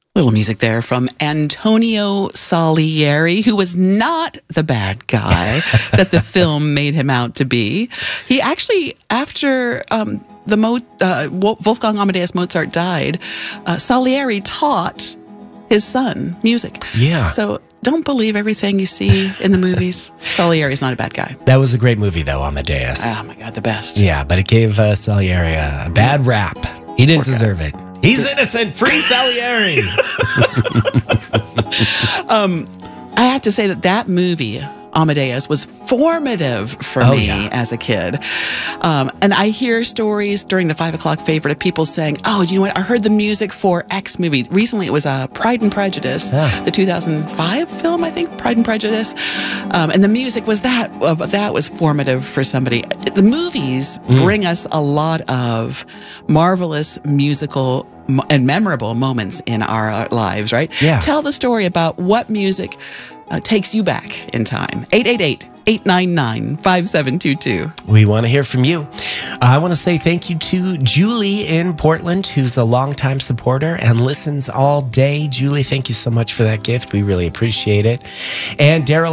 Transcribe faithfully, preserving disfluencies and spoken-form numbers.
Little music there from Antonio Salieri, who was not the bad guy that the film made him out to be. He actually, after um, the Mo uh, Wolfgang Amadeus Mozart died, uh, Salieri taught his son music. Yeah. So don't believe everything you see in the movies. Salieri's not a bad guy. That was a great movie, though, Amadeus. Oh, my God, the best. Yeah, but it gave uh, Salieri a bad rap. He didn't Poor deserve guy. it. He's innocent. Free Salieri. um, I have to say that that movie, Amadeus, was formative for oh, me yeah. as a kid. Um, and I hear stories during the five o'clock favorite of people saying, oh, do you know what? I heard the music for X movie. Recently, it was uh, Pride and Prejudice, yeah. the two thousand five film, I think, Pride and Prejudice. Um, and the music was that, uh, that was formative for somebody. The movies mm. bring us a lot of marvelous musical and memorable moments in our lives, right? Yeah. Tell the story about what music uh, takes you back in time. eight eight eight, eight nine nine, five seven two two. We want to hear from you. I want to say thank you to Julie in Portland, who's a longtime supporter and listens all day. Julie, thank you so much for that gift. We really appreciate it. And Daryl